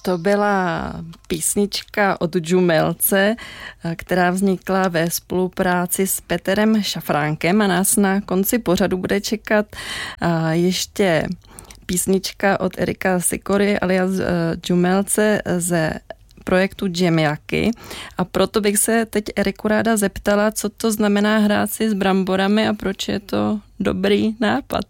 To byla písnička od Džumelce, která vznikla ve spolupráci s Petrem Šafránkem a nás na konci pořadu bude čekat ještě písnička od Erika Sikory alias Džumelce ze projektu Džemjaky. A proto bych se teď Eriku ráda zeptala, co to znamená hrát si s bramborami a proč je to dobrý nápad.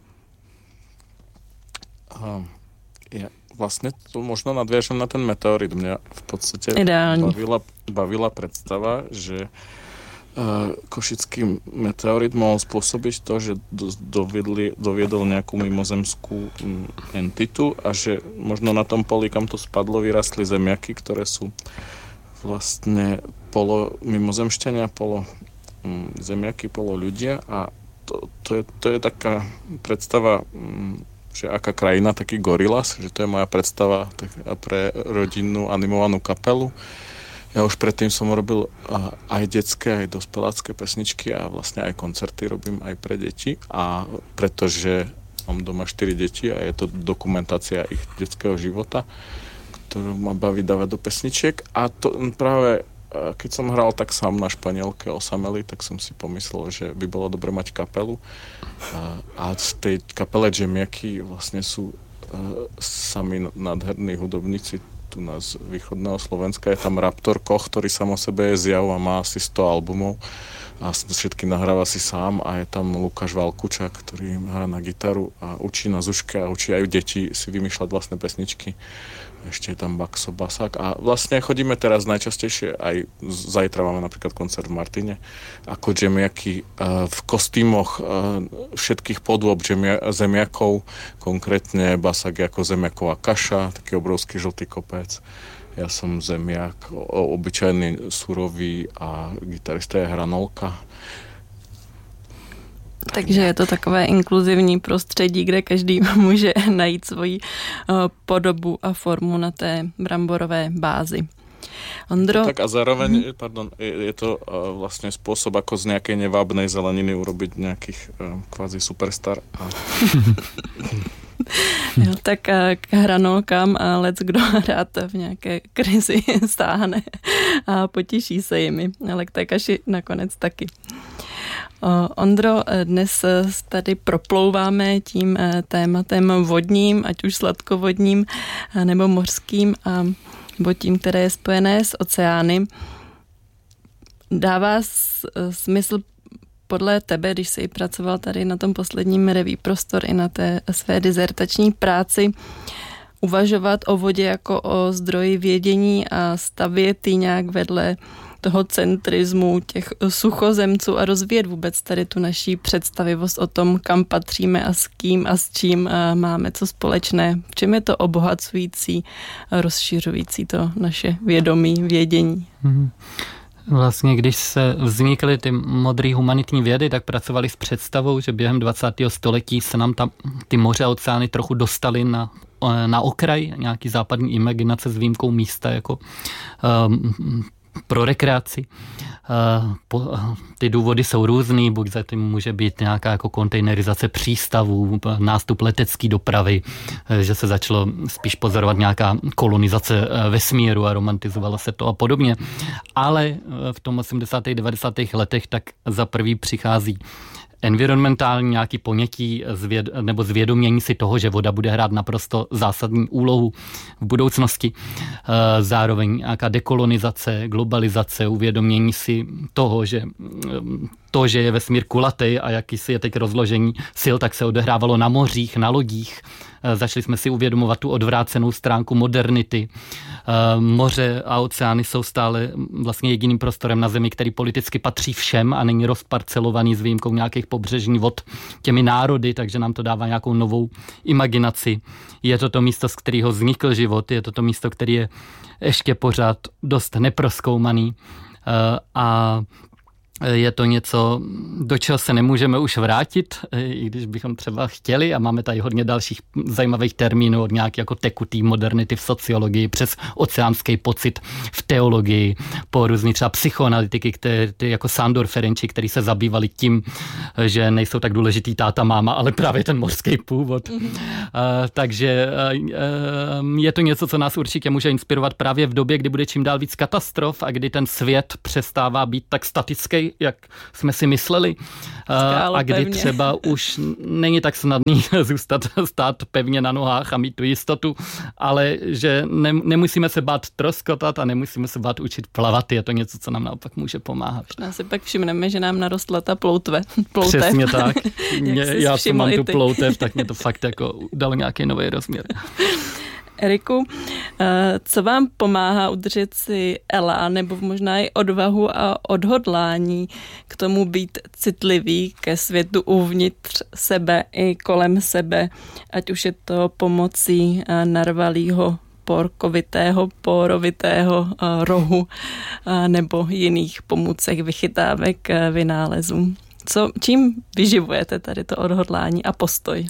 Ja vlastne to možno nadviažem na ten meteorit. Mňa v podstate bavila predstava, že košický meteorit mohol spôsobiť to, že doviedol nejakú mimozemskú entitu a že možno na tom poli, kam to spadlo, vyrastli zemiaky, ktoré sú vlastne polo mimozemšťania, polo zemiaky, polo ľudia a to je taká predstava, že aká krajina, taký gorilas, že to je moja predstava pre rodinnú animovanú kapelu. Ja už predtým som robil aj detské, aj dospelácké pesničky a vlastne aj koncerty robím aj pre deti a pretože mám doma 4 deti a je to dokumentácia ich detského života, ktorú ma baví dávať do pesničiek a to práve keď som hral tak sám na španielke osamelý, tak som si pomyslel, že by bolo dobre mať kapelu a z tej kapele Džemjaky vlastne sú sami nádherní hudobníci tu z východného Slovenska. Je tam Raptor Koch, ktorý sám o sebe je zjav a má asi 100 albumov a všetky nahráva si sám a je tam Lukáš Valkučák, ktorý hrá na gitaru a učí na zuške a učí aj deti si vymýšľať vlastné pesničky. Ešte je tam Baxo Basák a vlastne chodíme teraz najčastejšie aj zajtra máme napríklad koncert v Martine ako Džemjaky v kostýmoch všetkých podôb zemiakov, konkrétne Basák ako zemiaková kaša, taký obrovský žltý kopec. Ja som zemiak, obyčajný surový a gitarista je hranolka. Takže je to takové inkluzivní prostředí, kde každý může najít svoji podobu a formu na té bramborové bázi. Ondro? Tak a zároveň, je to vlastne spôsob, ako z nejakej nevábnej zeleniny urobiť nejakých kvázi superstar. Jo, tak k hranolkám a kdo rád v nějaké krizi stáhne a potěší se jimi, ale k té kaši nakonec taky. Ondro, dnes tady proplouváme tím tématem vodním, ať už sladkovodním nebo mořským, nebo tím, které je spojené s oceány. Dává smysl podle tebe, když jsi pracoval tady na tom posledním Reví prostor i na té své dizertační práci, uvažovat o vodě jako o zdroji vědění a stavět ji nějak vedle toho centrismu, těch suchozemců a rozvíjet vůbec tady tu naší představivost o tom, kam patříme a s kým a s čím máme co společné. V čem je to obohacující, rozšiřující to naše vědomí, vědění? Vlastně, když se vznikly ty modrý humanitní vědy, tak pracovali s představou, že během 20. století se nám ty moře a oceány trochu dostaly na okraj nějaký západní imaginace s výjimkou místa jako pro rekreaci. Ty důvody jsou různý, buď za tím může být nějaká jako kontejnerizace přístavů, nástup letecké dopravy, že se začalo spíš pozorovat nějaká kolonizace vesmíru a romantizovalo se to a podobně. Ale v tom 80. 90. letech tak za prvý přichází environmentální nějaké ponětí nebo zvědomění si toho, že voda bude hrát naprosto zásadní úlohu v budoucnosti. Zároveň nějaká dekolonizace, globalizace, uvědomění si toho, že je vesmír kulatý a jaký si je teď rozložení sil, tak se odehrávalo na mořích, na lodích. Začali jsme si uvědomovat tu odvrácenou stránku modernity. Moře a oceány jsou stále vlastně jediným prostorem na Zemi, který politicky patří všem a není rozparcelovaný s výjimkou nějakých pobřežních vod těmi národy, takže nám to dává nějakou novou imaginaci. Je to místo, z kterého vznikl život, je to místo, který je ještě pořád dost neprozkoumaný a Je to něco, do čeho se nemůžeme už vrátit, i když bychom třeba chtěli, a máme tady hodně dalších zajímavých termínů, od nějaké jako tekutý modernity v sociologii, přes oceánský pocit v teologii, po různý třeba psychoanalytiky, jako Sándor Ferenczi, který se zabývali tím, že nejsou tak důležitý táta, máma, ale právě ten mořský původ. Takže je to něco, co nás určitě může inspirovat právě v době, kdy bude čím dál víc katastrof a kdy ten svět přestává být tak statický, jak jsme si mysleli. A kdy pevně. Třeba už není tak snadný stát pevně na nohách a mít tu jistotu, ale že nemusíme se bát troskotat a nemusíme se bát učit plavat. Je to něco, co nám naopak může pomáhat. Možná si pak všimneme, že nám narostla ta ploutev. Přesně tak. Já co mám tu ploutev, tak mě to fakt jako dalo nějaký nový rozměr. Eriku, co vám pomáhá udržet si elán nebo možná i odvahu a odhodlání k tomu být citlivý ke světu uvnitř sebe i kolem sebe, ať už je to pomocí narvalého porovitého rohu nebo jiných pomůcek, vychytávek, vynálezů. Čím vyživujete tady to odhodlání a postoj?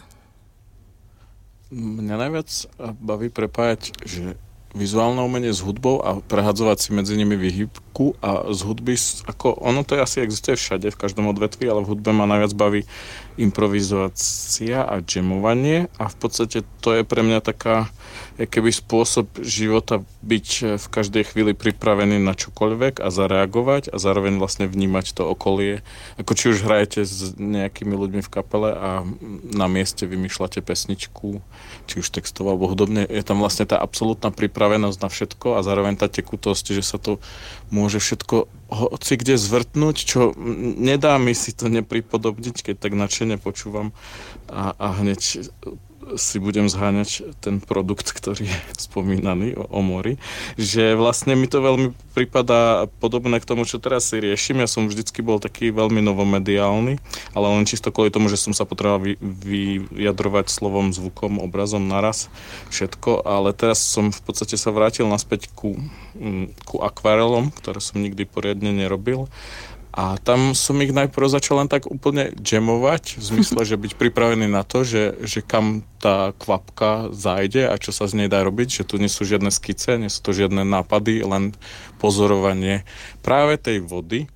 Mňa najviac baví prepájať, že vizuálne umenie s hudbou a prehadzovať si medzi nimi výhybku a z hudby, ako ono to asi existuje všade, v každom odvetví, ale v hudbe ma najviac baví improvizácia a jamovanie a v podstate to je pre mňa taká keby spôsob života byť v každej chvíli pripravený na čokoľvek a zareagovať a zároveň vlastne vnímať to okolie. Ako či už hrajete s nejakými ľuďmi v kapele a na mieste vymýšľate pesničku, či už textovo alebo hudobne, je tam vlastne tá absolútna pripravenosť na všetko a zároveň tá tekutosť, že sa to môže všetko hoci kde zvrtnúť, čo nedá mi si to nepripodobniť, keď tak nadšene počúvam a hneď si budem zháňať ten produkt, ktorý je spomínaný o mori, že vlastne mi to veľmi pripadá podobné k tomu, čo teraz si riešim. Ja som vždycky bol taký veľmi novomediálny, ale len čisto kvôli tomu, že som sa potreboval vyjadrovať slovom, zvukom, obrazom naraz všetko, ale teraz som v podstate sa vrátil naspäť ku akvarelom, ktoré som nikdy poriadne nerobil. A tam som ich najprv začal len tak úplne jamovať, v zmysle, že byť pripravený na to, že kam tá kvapka zájde a čo sa z nej dá robiť, že tu nie sú žiadne skice, nie sú to žiadne nápady, len pozorovanie práve tej vody.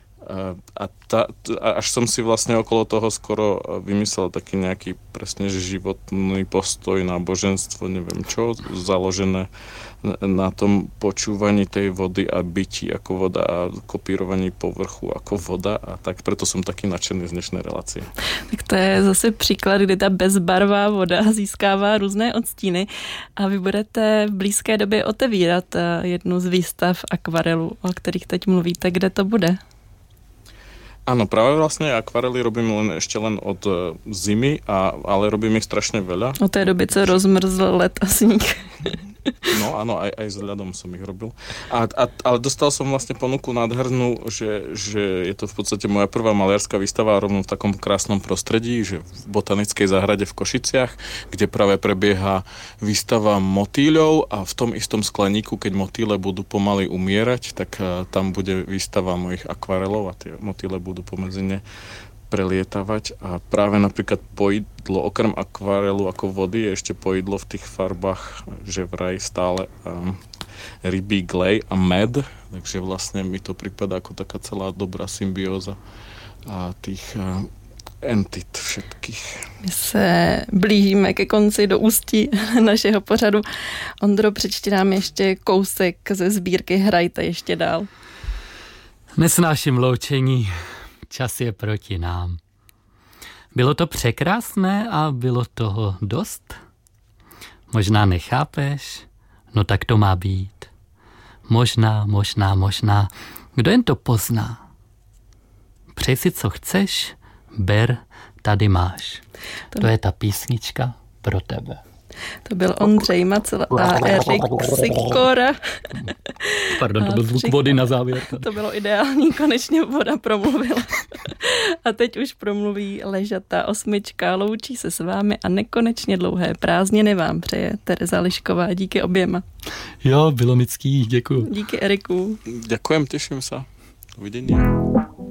Až som si vlastne okolo toho skoro vymyslel taký nejaký presne životný postoj, náboženstvo, neviem čo, založené na tom počúvaní tej vody a bytí ako voda a kopírovaní povrchu ako voda a tak preto som taký nadšený z dnešnej relácie. Tak to je zase příklad, kdy ta bezbarvá voda získává různé odstíny a vy budete v blízké době otevírat jednu z výstav akvarelů, o kterých teď mluvíte. Kde to bude? Áno, práve vlastne akvarely robím ešte len od zimy, ale robím ich strašne veľa. Od té doby, co rozmrzl led a sníh. No áno, aj s ľadom som ich robil. Ale dostal som vlastne ponuku nádhernú, že je to v podstate moja prvá maliarská výstava rovno v takom krásnom prostredí, že v botanickej záhrade v Košiciach, kde práve prebieha výstava motýľov a v tom istom skleníku, keď motýle budú pomaly umierať, tak tam bude výstava mojich akvarelov a tie motýle budú pomedzi ne prelietavať a práve napríklad poidlo, okrem akvarelu ako vody, je ešte poidlo v tých farbách, že vraj stále rybí glej a med, takže vlastne mi to prípada ako taká celá dobrá symbióza a tých entit všetkých. My se blížíme ke konci do ústí našeho pořadu. Ondro, přečti nám ještě kousek ze sbírky Hrajte ještě dál. Nesnáším loučení. Čas je proti nám. Bylo to překrásné a bylo toho dost? Možná nechápeš? No tak to má být. Možná. Kdo jen to pozná? Přej si, co chceš, ber, tady máš. To je ta písnička pro tebe. To byl Ondřej Macel a Erik Sikora. Pardon, to byl zvuk vody na závěr. To bylo ideální, konečně voda promluvila. A teď už promluví Ležatá osmička, loučí se s vámi a nekonečně dlouhé prázdniny vám přeje Tereza Lišková. Díky oběma. Jo, bylo mický, děkuju. Díky Eriku. Ďakujem, teším sa. Dovidenia.